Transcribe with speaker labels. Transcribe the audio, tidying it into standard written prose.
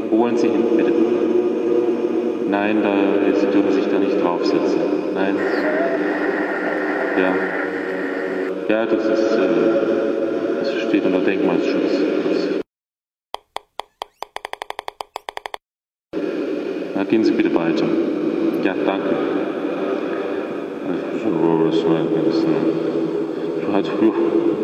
Speaker 1: Wo wollen Sie hin, bitte? Nein, Sie dürfen sich da nicht draufsetzen. Nein. Ja. Ja, das steht unter Denkmalschutz. Na, gehen Sie bitte weiter. Ja, danke. Das war ein bisschen. Du hast früher